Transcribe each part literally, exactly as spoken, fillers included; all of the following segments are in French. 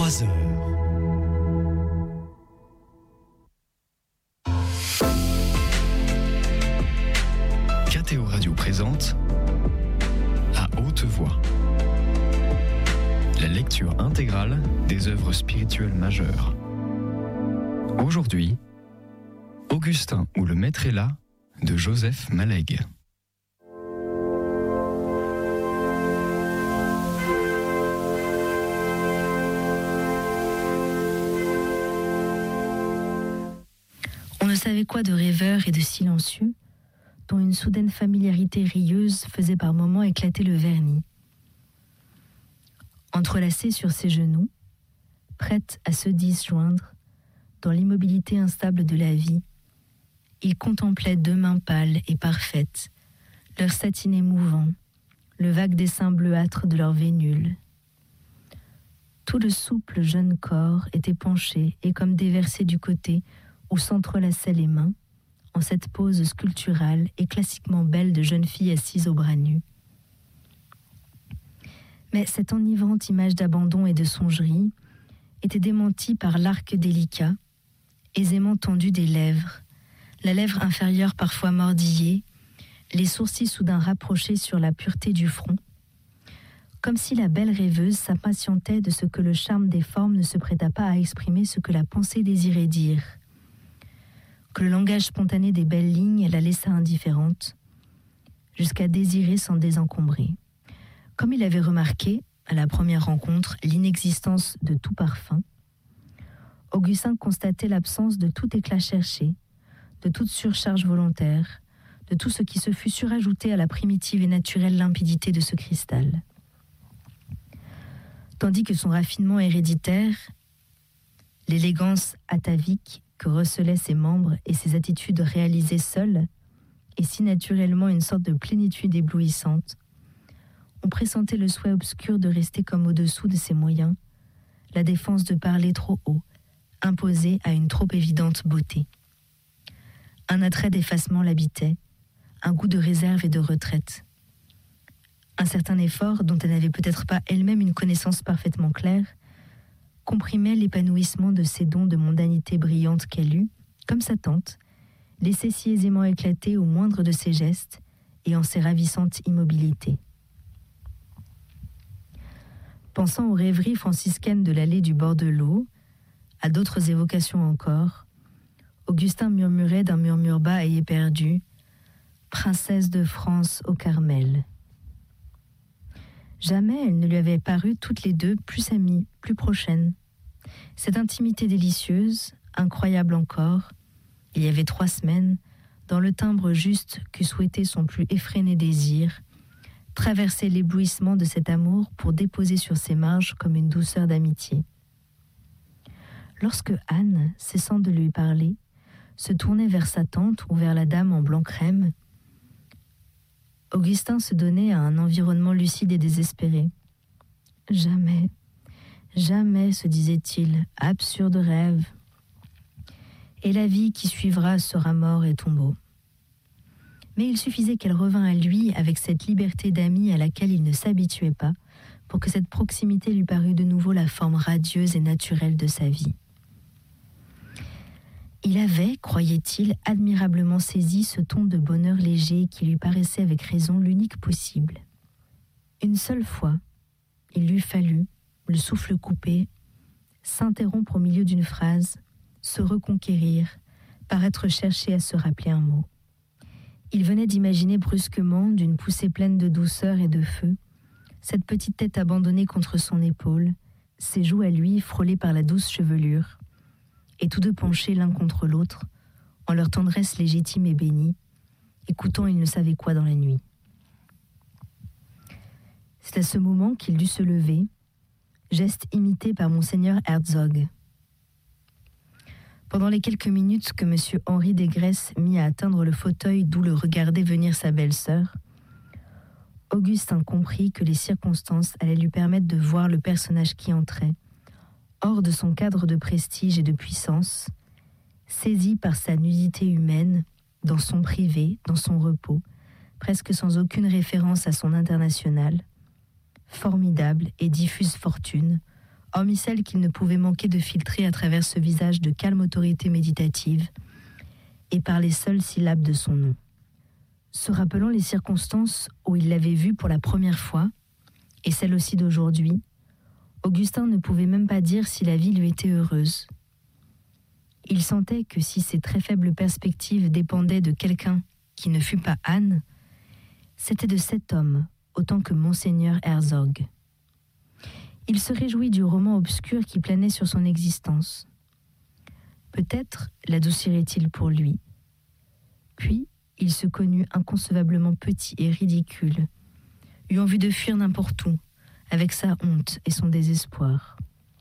trois heures. K T O Radio présente À haute voix la lecture intégrale des œuvres spirituelles majeures. Aujourd'hui, Augustin ou le maître est là de Joseph Malegue. On ne savait quoi de rêveur et de silencieux, dont une soudaine familiarité rieuse faisait par moments éclater le vernis. Entrelacé sur ses genoux, prête à se disjoindre, dans l'immobilité instable de la vie, il contemplait deux mains pâles et parfaites, leur satiné mouvant, le vague dessin bleuâtre de leurs vénules. Tout le souple jeune corps était penché et comme déversé du côté où s'entrelaçaient les mains, en cette pose sculpturale et classiquement belle de jeune fille assise aux bras nus. Mais cette enivrante image d'abandon et de songerie était démentie par l'arc délicat, aisément tendu des lèvres, la lèvre inférieure parfois mordillée, les sourcils soudain rapprochés sur la pureté du front, comme si la belle rêveuse s'impatientait de ce que le charme des formes ne se prêta pas à exprimer ce que la pensée désirait dire, que le langage spontané des belles lignes la laissa indifférente, jusqu'à désirer s'en désencombrer. Comme il avait remarqué, à la première rencontre, l'inexistence de tout parfum, Augustin constatait l'absence de tout éclat cherché, de toute surcharge volontaire, de tout ce qui se fût surajouté à la primitive et naturelle limpidité de ce cristal. Tandis que son raffinement héréditaire, l'élégance atavique que recelaient ses membres et ses attitudes réalisées seules, et si naturellement une sorte de plénitude éblouissante, on pressentait le souhait obscur de rester comme au-dessous de ses moyens, la défense de parler trop haut, imposée à une trop évidente beauté. Un attrait d'effacement l'habitait, un goût de réserve et de retraite. Un certain effort, dont elle n'avait peut-être pas elle-même une connaissance parfaitement claire, comprimait l'épanouissement de ces dons de mondanité brillante qu'elle eut, comme sa tante, laissé si aisément éclater au moindre de ses gestes et en ses ravissantes immobilités. Pensant aux rêveries franciscaines de l'allée du bord de l'eau, à d'autres évocations encore, Augustin murmurait d'un murmure bas et éperdu « Princesse de France au Carmel ». Jamais elle ne lui avait paru toutes les deux plus amies, plus prochaines. Cette intimité délicieuse, incroyable encore, il y avait trois semaines, dans le timbre juste qu'eût souhaité son plus effréné désir, traversait l'éblouissement de cet amour pour déposer sur ses marges comme une douceur d'amitié. Lorsque Anne, cessant de lui parler, se tournait vers sa tante ou vers la dame en blanc crème, Augustin se donnait à un environnement lucide et désespéré. Jamais, jamais, se disait-il, absurde rêve. Et la vie qui suivra sera mort et tombeau. Mais il suffisait qu'elle revînt à lui avec cette liberté d'amie à laquelle il ne s'habituait pas, pour que cette proximité lui parût de nouveau la forme radieuse et naturelle de sa vie. Il avait, croyait-il, admirablement saisi ce ton de bonheur léger qui lui paraissait avec raison l'unique possible. Une seule fois, il lui fallut, le souffle coupé, s'interrompre au milieu d'une phrase, se reconquérir, paraître chercher à se rappeler un mot. Il venait d'imaginer brusquement, d'une poussée pleine de douceur et de feu, cette petite tête abandonnée contre son épaule, ses joues à lui frôlées par la douce chevelure, et tous deux penchés l'un contre l'autre, en leur tendresse légitime et bénie, écoutant il ne savait quoi dans la nuit. C'est à ce moment qu'il dut se lever, geste imité par monseigneur Herzog. Pendant les quelques minutes que M. Henri Desgresses mit à atteindre le fauteuil d'où le regardait venir sa belle-sœur, Augustin comprit que les circonstances allaient lui permettre de voir le personnage qui entrait, hors de son cadre de prestige et de puissance, saisi par sa nudité humaine, dans son privé, dans son repos, presque sans aucune référence à son international, formidable et diffuse fortune, hormis celle qu'il ne pouvait manquer de filtrer à travers ce visage de calme autorité méditative et par les seules syllabes de son nom. Se rappelant les circonstances où il l'avait vue pour la première fois, et celles aussi d'aujourd'hui, Augustin ne pouvait même pas dire si la vie lui était heureuse. Il sentait que si ses très faibles perspectives dépendaient de quelqu'un qui ne fût pas Anne, c'était de cet homme autant que Monseigneur Herzog. Il se réjouit du roman obscur qui planait sur son existence. Peut-être l'adoucirait-il pour lui. Puis, il se connut inconcevablement petit et ridicule, eut envie de fuir n'importe où, avec sa honte et son désespoir.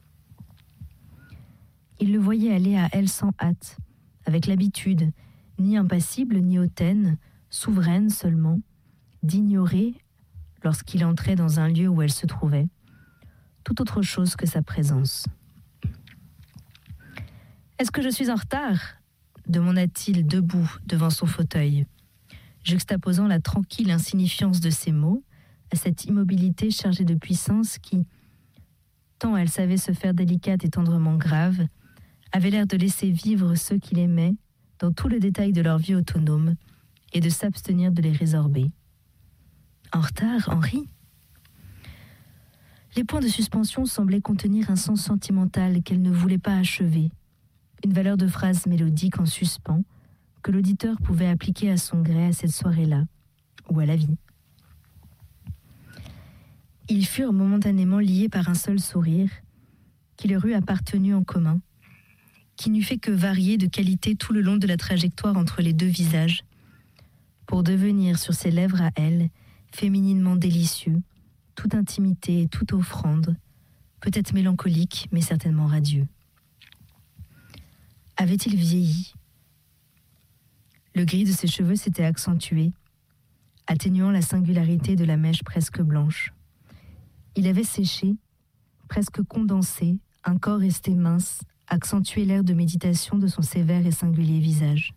Il le voyait aller à elle sans hâte, avec l'habitude, ni impassible ni hautaine, souveraine seulement, d'ignorer, lorsqu'il entrait dans un lieu où elle se trouvait, tout autre chose que sa présence. « Est-ce que je suis en retard ?» demanda-t-il debout devant son fauteuil, juxtaposant la tranquille insignifiance de ses mots à cette immobilité chargée de puissance qui, tant elle savait se faire délicate et tendrement grave, avait l'air de laisser vivre ceux qu'il aimait dans tout le détail de leur vie autonome et de s'abstenir de les résorber. En retard, Henri ? Les points de suspension semblaient contenir un sens sentimental qu'elle ne voulait pas achever, une valeur de phrase mélodique en suspens que l'auditeur pouvait appliquer à son gré à cette soirée-là, ou à la vie. Ils furent momentanément liés par un seul sourire, qui leur eût appartenu en commun, qui n'eût fait que varier de qualité tout le long de la trajectoire entre les deux visages, pour devenir sur ses lèvres à elle, fémininement délicieux, toute intimité et toute offrande, peut-être mélancolique, mais certainement radieux. Avait-il vieilli ? Le gris de ses cheveux s'était accentué, atténuant la singularité de la mèche presque blanche. Il avait séché, presque condensé, un corps resté mince, accentué l'air de méditation de son sévère et singulier visage.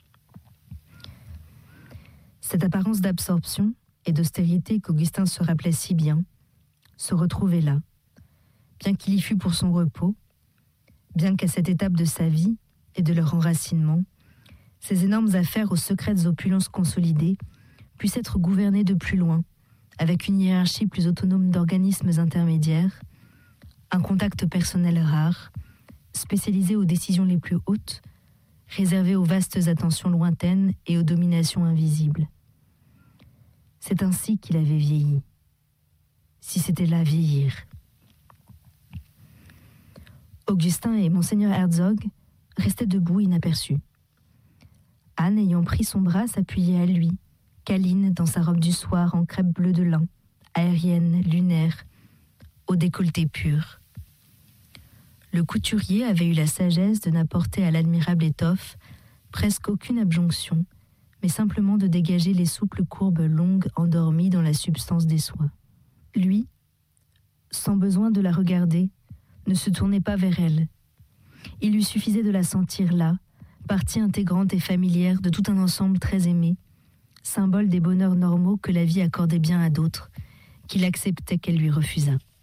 Cette apparence d'absorption et d'austérité qu'Augustin se rappelait si bien, se retrouvait là, bien qu'il y fût pour son repos, bien qu'à cette étape de sa vie et de leur enracinement, ces énormes affaires aux secrètes opulences consolidées puissent être gouvernées de plus loin, avec une hiérarchie plus autonome d'organismes intermédiaires, un contact personnel rare, spécialisé aux décisions les plus hautes, réservé aux vastes attentions lointaines et aux dominations invisibles. C'est ainsi qu'il avait vieilli. Si c'était là vieillir. Augustin et Monseigneur Herzog restaient debout inaperçus. Anne, ayant pris son bras, s'appuyait à lui, câline dans sa robe du soir en crêpe bleue de lin, aérienne, lunaire, au décolleté pur. Le couturier avait eu la sagesse de n'apporter à l'admirable étoffe presque aucune abjonction, mais simplement de dégager les souples courbes longues endormies dans la substance des soies. Lui, sans besoin de la regarder, ne se tournait pas vers elle. Il lui suffisait de la sentir là, partie intégrante et familière de tout un ensemble très aimé, symbole des bonheurs normaux que la vie accordait bien à d'autres, qu'il acceptait qu'elle lui refusât.